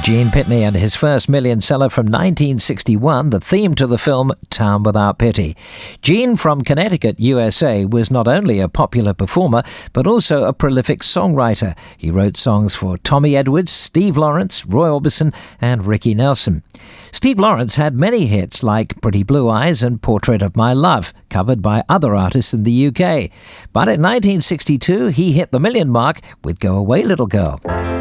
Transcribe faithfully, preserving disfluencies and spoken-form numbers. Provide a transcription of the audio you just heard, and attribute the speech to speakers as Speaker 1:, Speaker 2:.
Speaker 1: Gene Pitney and his first million seller from nineteen sixty-one, the theme to the film Town Without Pity. Gene from Connecticut, U S A, was not only a popular performer, but also a prolific songwriter. He wrote songs for Tommy Edwards, Steve Lawrence, Roy Orbison, and Ricky Nelson. Steve Lawrence had many hits like Pretty Blue Eyes and Portrait of My Love, covered by other artists in the U K. But in nineteen sixty-two, he hit the million mark with Go Away Little Girl.